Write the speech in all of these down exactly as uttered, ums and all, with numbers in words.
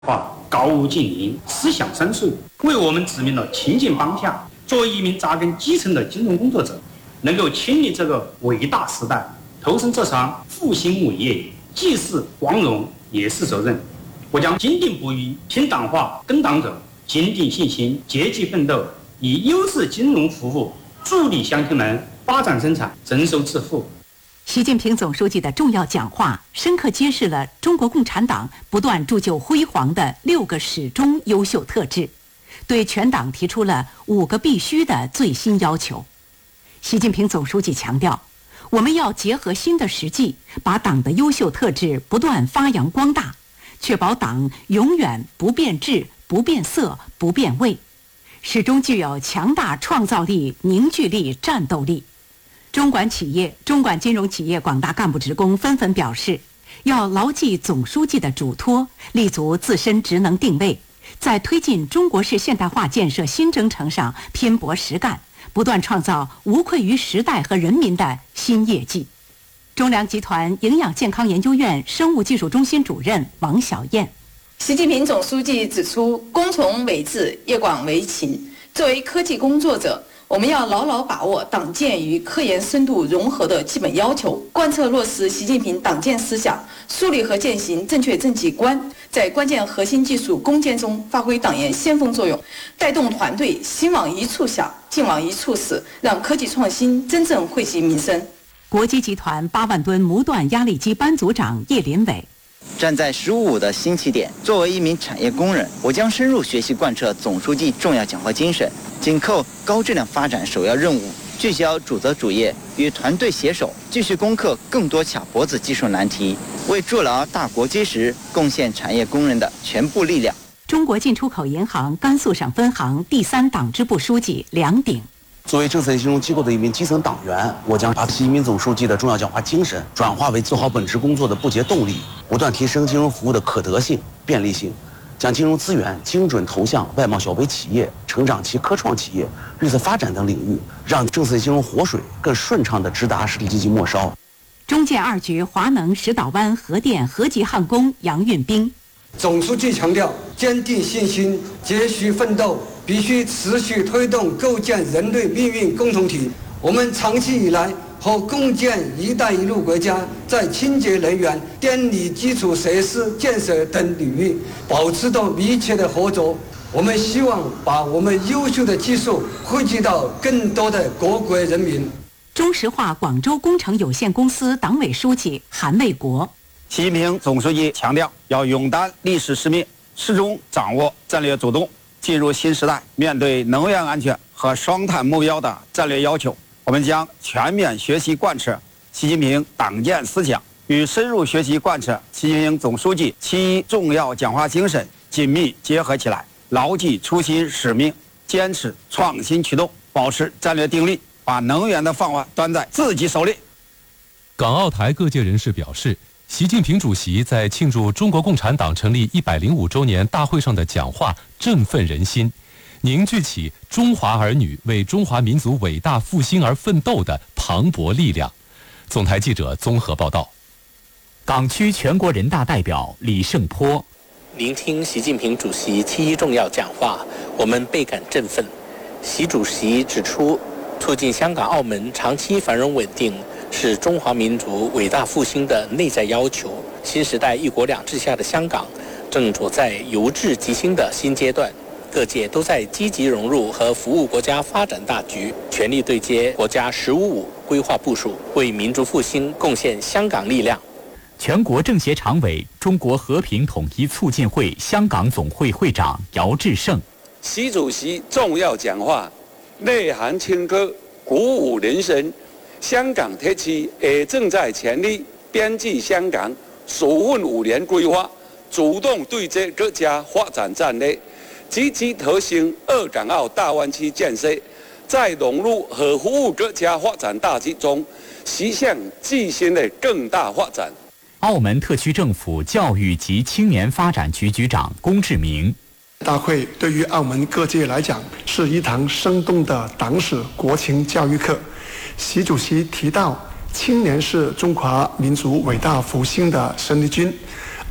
化高屋建瓴，思想深邃，为我们指明了前进方向。作为一名扎根基层的金融工作者，能够亲历这个伟大时代，投身这场复兴伟业，既是光荣，也是责任。我将坚定不移听党话、跟党走，坚定信心，积极奋斗，以优质金融服务助力乡亲们发展生产、增收致富。 习近平总书记的重要讲话，深刻揭示了中国共产党不断铸就辉煌的六个始终优秀特质，对全党提出了五个必须的最新要求。习近平总书记强调，我们要结合新的实际，把党的优秀特质不断发扬光大，确保党永远不变质、不变色、不变味，始终具有强大创造力、凝聚力、战斗力。中管企业、中管金融企业广大干部职工纷纷表示，要牢记总书记的嘱托，立足自身职能定位，在推进中国式现代化建设新征程上拼搏实干，不断创造无愧于时代和人民的新业绩。中粮集团营养健康研究院生物技术中心主任王小燕。 习近平总书记指出，工从为治，业广为勤。作为科技工作者，我们要牢牢把握党建与科研深度融合的基本要求，贯彻落实习近平党建思想，树立和践行正确政绩观，在关键核心技术攻坚中发挥党研先锋作用，带动团队心往一处想，劲往一处使，让科技创新真正惠及民生。 国基集团八万吨模段压力机班组长叶林伟。 站在“十五五”的新起点，作为一名产业工人，我将深入学习贯彻总书记重要讲话精神，紧扣高质量发展首要任务，聚焦主责主业，与团队携手，继续攻克更多卡脖子技术难题，为筑牢大国基石贡献产业工人的全部力量。 中国进出口银行甘肃省分行第三党支部书记梁鼎。 作为政策金融机构的一名基层党员，我将把习近平总书记的重要讲话精神转化为做好本职工作的不竭动力，不断提升金融服务的可得性、便利性，将金融资源精准投向外贸小微企业、成长期科创企业、绿色发展等领域，让政策金融活水更顺畅地直达实体经济末梢。 中建二局华能石岛湾核电核级焊工杨运兵。 总书记强调，坚定信心，继续奋斗，必须持续推动构建人类命运共同体。我们长期以来和共建“一带一路”国家在清洁能源、电力基础设施建设等领域保持着密切的合作。我们希望把我们优秀的技术惠及到更多的各国人民。 中石化广州工程有限公司党委书记韩卫国。 习近平总书记强调，要勇担历史使命，始终掌握战略主动。进入新时代，面对能源安全和双碳目标的战略要求，我们将全面学习贯彻习近平党建思想，与深入学习贯彻习近平总书记七重要讲话精神紧密结合起来，牢记初心使命，坚持创新驱动，保持战略定力，把能源的饭碗端在自己手里。 港澳台各界人士表示，习近平主席在庆祝中国共产党成立一百零五周年大会上的讲话振奋人心，凝聚起中华儿女为中华民族伟大复兴而奋斗的磅礴力量。总台记者综合报道。 港区全国人大代表李胜波， 聆听习近平主席七一重要讲话，我们倍感振奋。习主席指出，促进香港、澳门长期繁荣稳定是中华民族伟大复兴的内在要求。新时代一国两制下的香港正处在由治及兴的新阶段，各界都在积极融入和服务国家发展大局，全力对接国家“十五五”规划部署，为民族复兴贡献香港力量。 全国政协常委、中国和平统一促进会香港总会会长姚志胜。 习主席重要讲话内涵深刻，鼓舞人心。香港特区也正在全力编制香港首份五年规划，主动对接国家发展战略，积极推行粤港澳大湾区建设，在融入和服务国家发展大局中，实现自身的更大发展。 澳门特区政府教育及青年发展局局长龚志明。 大会对于澳门各界来讲是一堂生动的党史国情教育课。习主席提到，青年是中华民族伟大复兴的生力军，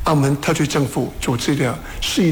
澳门特区政府组织的市